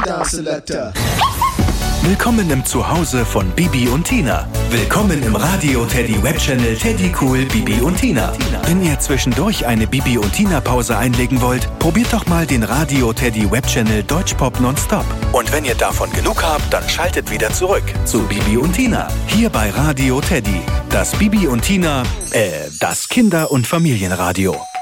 Down Selector. Willkommen im Zuhause von Bibi und Tina. Willkommen im Radio Teddy Webchannel Teddy Cool Bibi und Tina. Wenn ihr zwischendurch eine Bibi und Tina Pause einlegen wollt, probiert doch mal den Radio Teddy Webchannel Deutschpop Nonstop. Und wenn ihr davon genug habt, dann schaltet wieder zurück zu Bibi und Tina. Hier bei Radio Teddy. Das Bibi und Tina, das Kinder- und Familienradio.